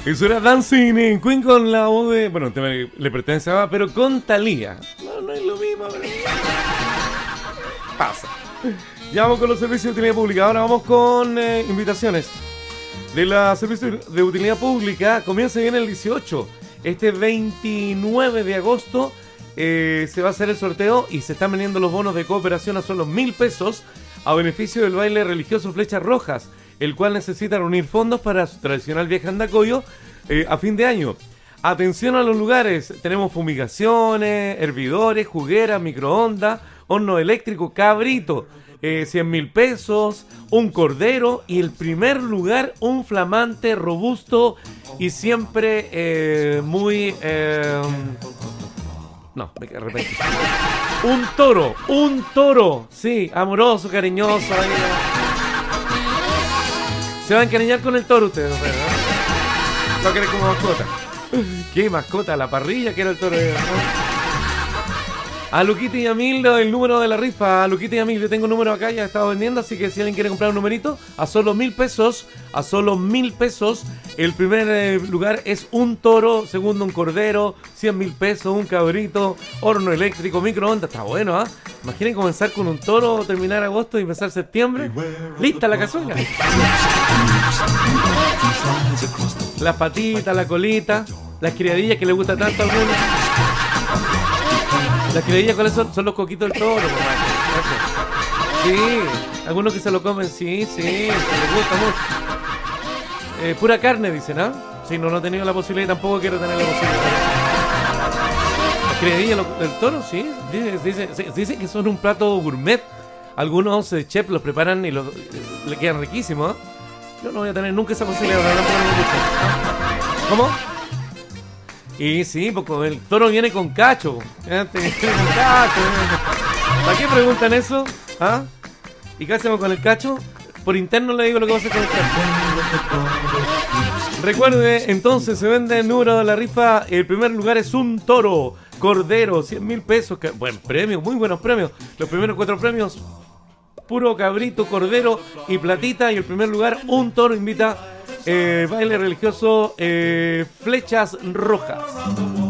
Eso era Dancing in Queen con la voz de... Bueno, le pertenece a... pero con Thalía. No es lo mismo, pero... Pasa. Ya vamos con los servicios de utilidad pública. Ahora vamos con invitaciones. De la servicios de utilidad pública comienza bien el 18. Este 29 de agosto se va a hacer el sorteo y se están vendiendo los bonos de cooperación a solo 1.000 pesos a beneficio del baile religioso Flechas Rojas, el cual necesita reunir fondos para su tradicional viaje a Andacollo a fin de año. Atención a los lugares, tenemos fumigaciones, hervidores, jugueras, microondas, horno eléctrico, cabrito, 100.000 pesos, un cordero y el primer lugar, un flamante, robusto y siempre muy... no, me arrepentí. Un toro, sí, amoroso, cariñoso. Se va a encariñar con el toro ustedes, ¿no? Lo quieren como mascota. ¿Qué mascota? La parrilla que era el toro. A Luquita y a Mil, el número de la rifa. A Luquita y a Mil, yo tengo un número acá, ya he estado vendiendo, así que si alguien quiere comprar un numerito, a solo 1.000 pesos, el primer lugar es un toro, segundo un cordero, 100.000 pesos, un cabrito, horno eléctrico, microondas, está bueno, ¿ah? Imaginen comenzar con un toro, terminar agosto y empezar septiembre. Lista la cazuela. Las patitas, la colita, las criadillas que le gusta tanto a algunos. Las criadillas, ¿cuáles son? Son los coquitos del toro, sí, algunos que se lo comen, sí, les gusta mucho. Pura carne, dicen, ¿ah? Sí, no he tenido la posibilidad y tampoco quiero tener la posibilidad. Las criadillas del toro, sí, dicen que son un plato gourmet. Algunos chefs los preparan y le quedan riquísimos, ¿eh? Yo no voy a tener nunca esa posibilidad, no me gusta. ¿Cómo? Y sí, porque el toro viene con cacho. ¿Para qué preguntan eso? ¿Ah? ¿Y qué hacemos con el cacho? Por interno le digo lo que va a hacer con el cacho. Recuerde, entonces se vende el número de la rifa. El primer lugar es un toro, cordero, 100.000 pesos. Buen premio, muy buenos premios. Los primeros 4 premios, puro cabrito, cordero y platita. Y el primer lugar, un toro invita. Baile religioso Flechas Rojas.